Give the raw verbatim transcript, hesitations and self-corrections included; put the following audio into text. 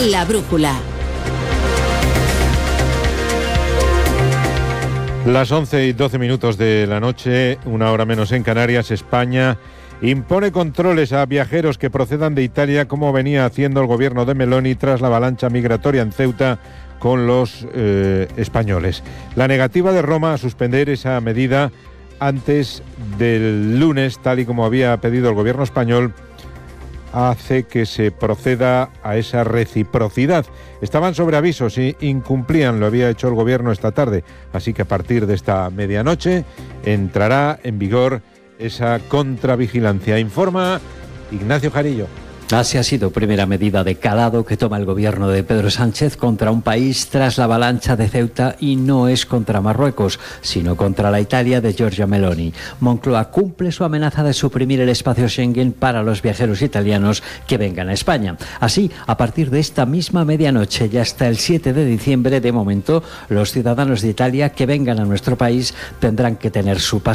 La brújula. Las once y doce minutos de la noche, una hora menos en Canarias. España impone controles a viajeros que procedan de Italia, como venía haciendo el gobierno de Meloni tras la avalancha migratoria en Ceuta con los eh, españoles. La negativa de Roma a suspender esa medida antes del lunes, tal y como había pedido el gobierno español, hace que se proceda a esa reciprocidad. Estaban sobre aviso si incumplían, lo había hecho el gobierno esta tarde, así que a partir de esta medianoche entrará en vigor esa contravigilancia. Informa Ignacio Jarillo. Así ha sido primera medida de calado que toma el gobierno de Pedro Sánchez contra un país tras la avalancha de Ceuta, y no es contra Marruecos, sino contra la Italia de Giorgia Meloni. Moncloa cumple su amenaza de suprimir el espacio Schengen para los viajeros italianos que vengan a España. Así, a partir de esta misma medianoche y hasta el siete de diciembre, de momento, los ciudadanos de Italia que vengan a nuestro país tendrán que tener su pasaporte